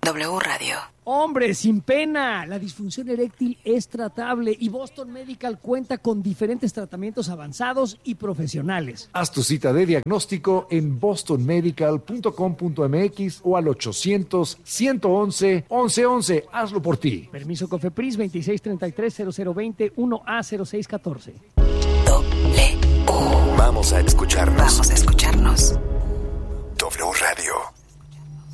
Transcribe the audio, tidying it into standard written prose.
W Radio. Hombre, sin pena, la disfunción eréctil es tratable y Boston Medical cuenta con diferentes tratamientos avanzados y profesionales. Haz tu cita de diagnóstico en bostonmedical.com.mx o al 800-111-1111. Hazlo por ti. Permiso COFEPRIS 2633-0020 1A0614. W. Vamos a escucharnos. Vamos a escucharnos. W Radio.